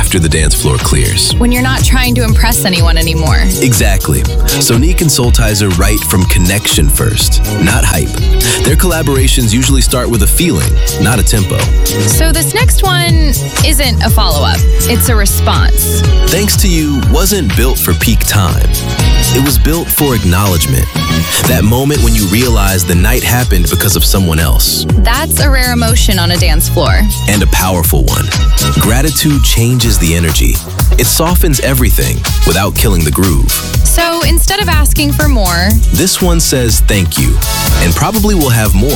after the dance floor clears. When you're not trying to impress anyone anymore. Exactly. Sonique and Soultizer write from connection first, not hype. Their collaborations usually start with a feeling, not a tempo. So this next one isn't a follow-up. It's a response. Thanks to You wasn't built for peak time. It was built for acknowledgement. That moment when you realize the night happened because of someone else. That's a rare emotion on a dance floor. And a powerful one. Gratitude changes the energy. It softens everything without killing the groove. So instead of asking for more, this one says thank you, and probably will have more.